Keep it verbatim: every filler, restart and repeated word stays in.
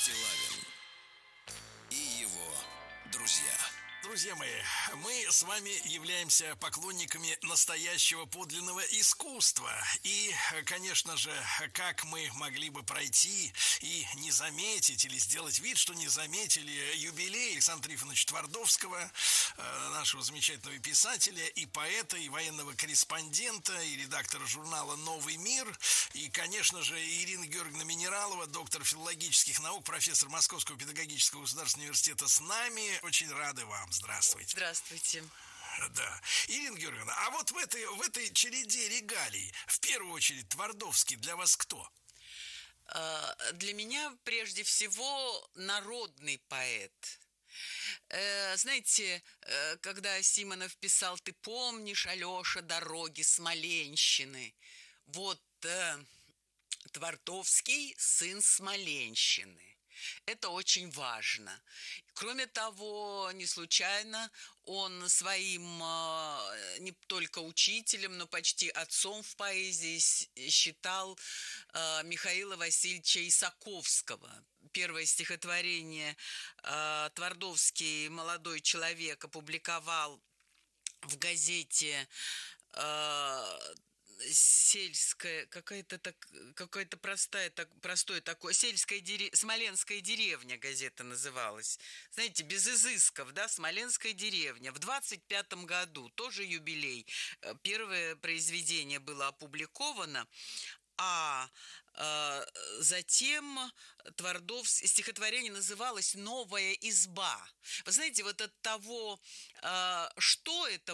Стилавин и его друзья. Друзья мои, мы с вами являемся поклонниками настоящего подлинного искусства. И, конечно же, как мы могли бы пройти и не заметить, или сделать вид, что не заметили юбилей Александра Трифоновича Твардовского, нашего замечательного писателя и поэта, и военного корреспондента, и редактора журнала «Новый мир». И, конечно же, Ирина Георгиевна Минералова, доктор филологических наук, профессор Московского педагогического государственного университета с нами. Очень рады вам. Здравствуйте. Здравствуйте. Да. Ирина Георгиевна, а вот в этой, в этой череде регалий, в первую очередь, Твардовский для вас кто? Для меня, прежде всего, народный поэт. Знаете, когда Симонов писал «Ты помнишь, Алеша, дороги Смоленщины?» Вот Твардовский сын Смоленщины. Это очень важно. Кроме того, не случайно он своим не только учителем, но почти отцом в поэзии считал Михаила Васильевича Исаковского. Первое стихотворение Твардовский, молодой человек, опубликовал в газете сельская, какая-то так, какая-то простая, так, простое такое, сельская деревня, Смоленская деревня газета называлась. Знаете, без изысков, да, Смоленская деревня. В двадцать пятом году, тоже юбилей, первое произведение было опубликовано, а э, затем Твардовский, стихотворение называлось «Новая изба». Вы знаете, вот от того, э, что это